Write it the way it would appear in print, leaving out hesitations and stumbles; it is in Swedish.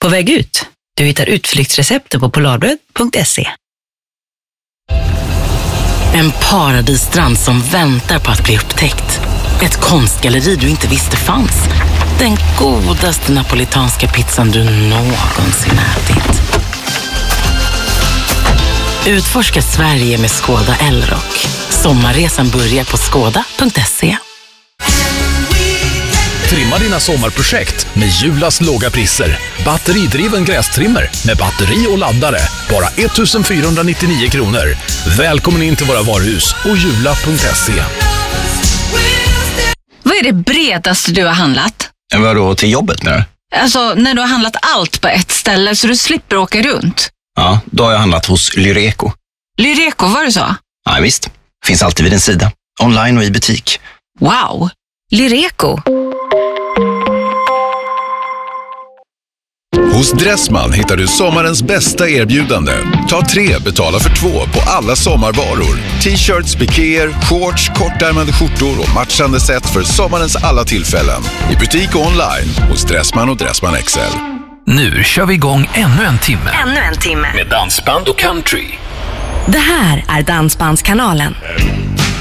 På väg ut. Du hittar utflyktsrecepter på polarbröd.se. En paradisstrand som väntar på att bli upptäckt. Ett konstgalleri du inte visste fanns. Den godaste napolitanska pizzan du någonsin ätit. Utforska Sverige med Skoda Elrock. Sommarresan börjar på skoda.se. Trimma dina sommarprojekt med Julas låga priser. Batteridriven grästrimmer med batteri och laddare. Bara 1499 kronor. Välkommen in till våra varuhus och jula.se. Vad är det bredaste du har handlat? Vadå, till jobbet med det? Alltså, när du har handlat allt på ett ställe så du slipper åka runt. Ja, då har jag handlat hos Lyreco. Lyreco, var det så? Ja, visst. Finns alltid vid din sida. Online och i butik. Wow! Lyreco. Hos Dressman hittar du sommarens bästa erbjudande. Ta 3, betala för 2 på alla sommarvaror. T-shirts, pikéer, shorts, kortärmade skjortor och matchande set för sommarens alla tillfällen. I butik och online hos Dressman och Dressman XL. Nu kör vi igång ännu en timme. Ännu en timme. Med dansband och country. Det här är Dansbandskanalen.